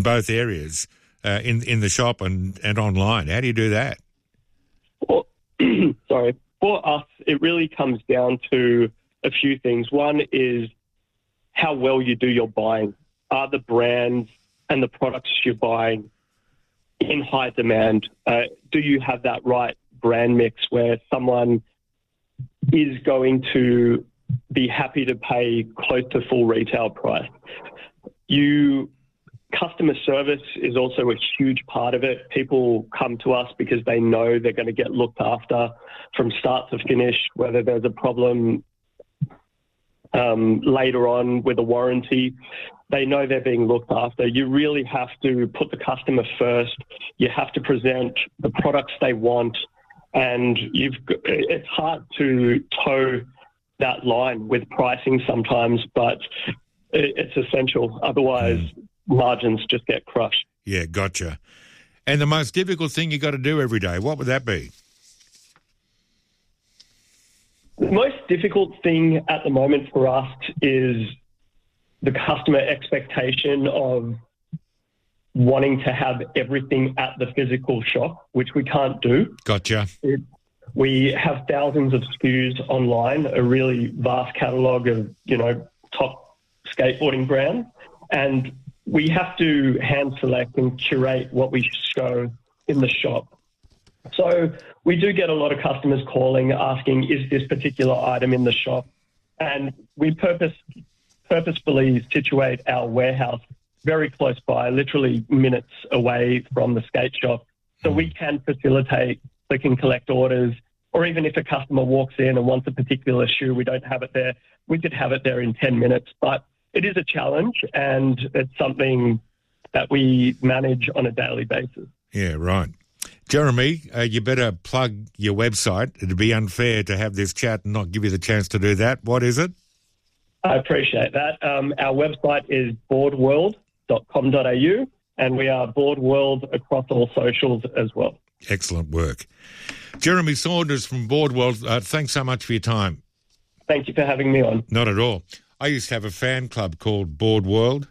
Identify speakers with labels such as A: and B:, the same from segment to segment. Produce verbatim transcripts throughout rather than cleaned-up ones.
A: both areas, uh, in in the shop and, and online. How do you do that?
B: Well, sorry. For us, it really comes down to a few things. One is how well you do your buying. Are the brands and the products you're buying in high demand? Uh, do you have that right brand mix where someone is going to be happy to pay close to full retail price? You customer service is also a huge part of it. People come to us because they know they're going to get looked after from start to finish, whether there's a problem um, later on with a warranty. They know they're being looked after. You really have to put the customer first. You have to present the products they want, and you've. It's hard to toe that line with pricing sometimes, but it's essential. Otherwise, mm. margins just get crushed.
A: Yeah, gotcha. And the most difficult thing you got to do every day, what would that be?
B: The most difficult thing at the moment for us is the customer expectation of wanting to have everything at the physical shop, which we can't do.
A: Gotcha.
B: It, we have thousands of S K Us online, a really vast catalogue of, you know, top skateboarding brands, and we have to hand select and curate what we show in the shop. So we do get a lot of customers calling, asking, is this particular item in the shop? And we purpose, purposefully situate our warehouse very close by, literally minutes away from the skate shop, so we can facilitate click and collect orders. Or even if a customer walks in and wants a particular shoe, we don't have it there, we could have it there in ten minutes. But it is a challenge, and it's something that we manage on a daily basis.
A: Yeah, right. Jeremy, uh, you better plug your website. It'd be unfair to have this chat and not give you the chance to do that. What is it?
B: I appreciate that. Um, our website is board world dot com dot a u, and we are Board World across all socials as well.
A: Excellent work. Jeremy Saunders from Board World, uh, thanks so much for your time.
B: Thank you for having me on.
A: Not at all. I used to have a fan club called Board World.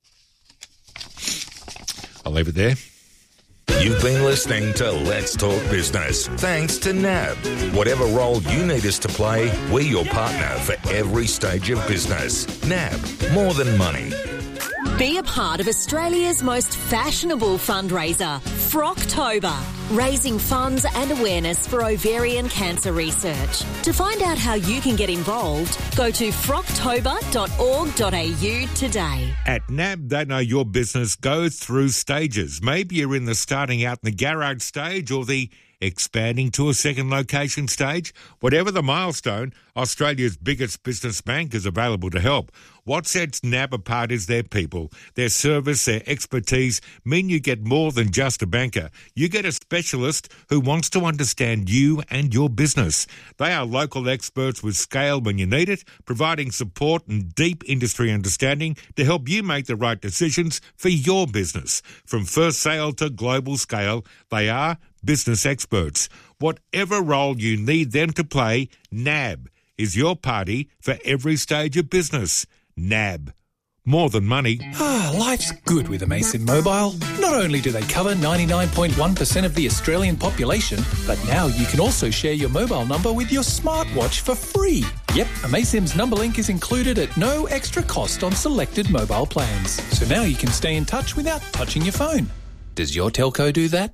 A: I'll leave it there.
C: You've been listening to Let's Talk Business. Thanks to N A B. Whatever role you need us to play, we're your partner for every stage of business. N A B, more than money.
D: Be a part of Australia's most fashionable fundraiser, Frocktober, raising funds and awareness for ovarian cancer research. To find out how you can get involved, go to frocktober dot org dot a u today.
A: At N A B, they know your business goes through stages. Maybe you're in the starting out in the garage stage or the expanding to a second location stage. Whatever the milestone, Australia's biggest business bank is available to help. What sets N A B apart is their people. Their service, their expertise mean you get more than just a banker. You get a specialist who wants to understand you and your business. They are local experts with scale when you need it, providing support and deep industry understanding to help you make the right decisions for your business. From first sale to global scale, they are business experts. Whatever role you need them to play, N A B is your party for every stage of business. N A B. More than money.
E: Ah, life's good with Amasim Mobile. Not only do they cover ninety-nine point one percent of the Australian population, but now you can also share your mobile number with your smartwatch for free. Yep, Amasim's number link is included at no extra cost on selected mobile plans. So now you can stay in touch without touching your phone. Does your telco do that?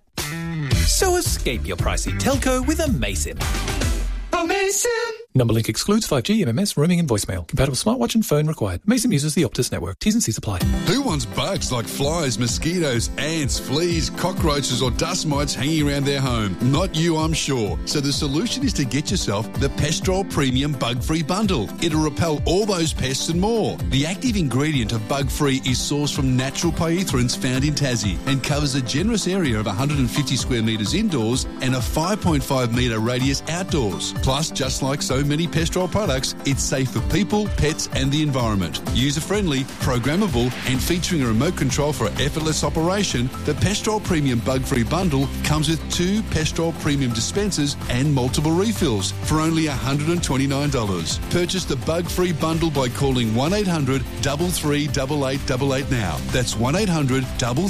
E: So escape your pricey telco with Amasim. Amasim! Number link excludes five G, M M S, roaming and voicemail. Compatible smartwatch and phone required. Amasim uses the Optus network. T's and C's apply.
F: Who wants bugs like flies, mosquitoes, ants, fleas, cockroaches or dust mites hanging around their home? Not you, I'm sure. So the solution is to get yourself the Pestrol Premium Bug-Free Bundle. It'll repel all those pests and more. The active ingredient of Bug-Free is sourced from natural pyethrins found in Tassie and covers a generous area of one hundred fifty square metres indoors and a five point five metre radius outdoors. Plus, just like so many Pestrol products, it's safe for people, pets and the environment. User-friendly, programmable and featuring a remote control for effortless operation, the Pestrol Premium Bug-Free Bundle comes with two Pestrol Premium dispensers and multiple refills for only one hundred twenty-nine dollars. Purchase the Bug-Free Bundle by calling one eight hundred, three three eight eight eight eight now. That's one eight hundred, three